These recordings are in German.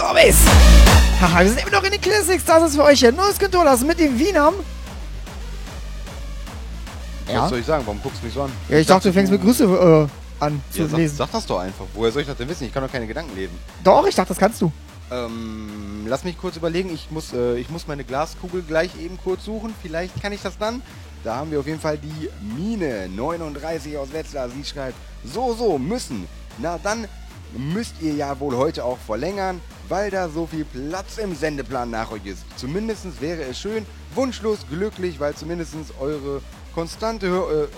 Zombies! Haha, wir sind immer noch in den Classics. Das ist für euch hier Neues Controllers mit dem Wienam. Ja. Was soll ich sagen? Warum guckst du mich so an? Ja, ich dachte, du fängst mit Grüße an zu lesen. Sag das doch einfach. Woher soll ich das denn wissen? Ich kann doch keine Gedanken lesen. Doch, ich dachte, das kannst du. Lass mich kurz überlegen. Ich muss meine Glaskugel gleich eben kurz suchen. Vielleicht kann ich das dann. Da haben wir auf jeden Fall die Mine 39 aus Wetzlar. Sie schreibt, so, müssen. Na dann müsst ihr ja wohl heute auch verlängern, weil da so viel Platz im Sendeplan nach euch ist. Zumindest wäre es schön, wunschlos glücklich, weil zumindest eure konstante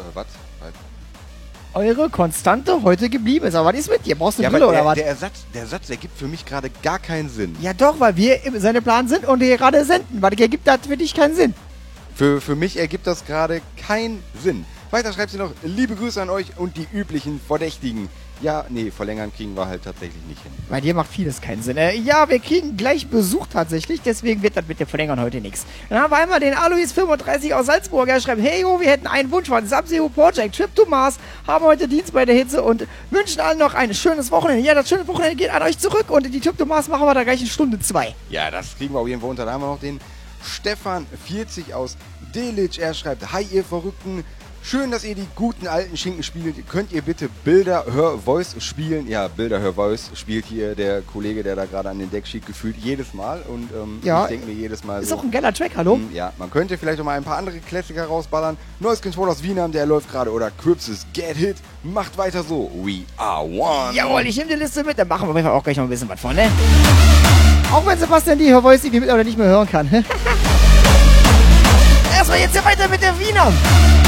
Eure Konstante heute geblieben ist. Aber was ist mit dir? Brauchst du eine Brille oder was? Der Satz ergibt für mich gerade gar keinen Sinn. Ja doch, weil wir im Sendeplan sind und hier gerade senden. Was ergibt das für dich keinen Sinn? Für mich ergibt das gerade keinen Sinn. Weiter schreibt sie noch, liebe Grüße an euch und die üblichen Verdächtigen. Ja, nee, verlängern kriegen wir halt tatsächlich nicht hin. Bei dir macht vieles keinen Sinn. Ja, wir kriegen gleich Besuch tatsächlich, deswegen wird das mit dem Verlängern heute nichts. Dann haben wir einmal den Alois35 aus Salzburg. Er schreibt, hey, wir hätten einen Wunsch von Sub-Zero Project, Trip to Mars, haben heute Dienst bei der Hitze und wünschen allen noch ein schönes Wochenende. Ja, das schöne Wochenende geht an euch zurück und die Trip to Mars machen wir da gleich in Stunde 2. Ja, das kriegen wir auf jeden Fall unter. Da haben wir noch den Stefan40 aus Delitzsch. Er schreibt, hi ihr Verrückten. Schön, dass ihr die guten alten Schinken spielt. Könnt ihr bitte Bilder, Hör, Voice spielen? Ja, Bilder, Hör, Voice spielt hier der Kollege, der da gerade an den Deck steht, gefühlt jedes Mal. Und ja, ich denke mir jedes Mal ist so... auch ein geiler Track, hallo? Ja, man könnte vielleicht noch mal ein paar andere Klassiker rausballern. Neues Control aus Wienam, der läuft gerade. Oder Cripsis Get Hit. Macht weiter so. We are one. Jawohl, ich nehme die Liste mit. Dann machen wir auf jeden Fall auch gleich noch ein bisschen was von, ne? Auch wenn Sebastian die Hör, Voice irgendwie mit oder nicht mehr hören kann. Erstmal jetzt hier weiter mit der Wienam.